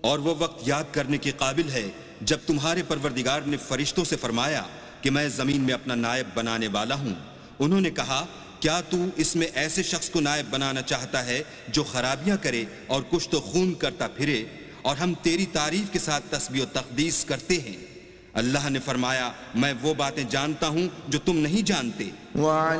और वो वक्त याद करने के काबिल है जब तुम्हारे परवरदिगार ने फरिश्तों से फरमाया कि मैं जमीन में अपना नायब बनाने वाला हूँ। उन्होंने कहा, क्या तू इसमें ऐसे शख्स को नायब बनाना चाहता है जो खराबियां करे और कुछ तो खून करता फिरे, और हम तेरी तारीफ के साथ तस्बीह और तकदीस करते हैं। अल्लाह ने फरमाया, मैं वो बातें जानता हूँ जो तुम नहीं जानते।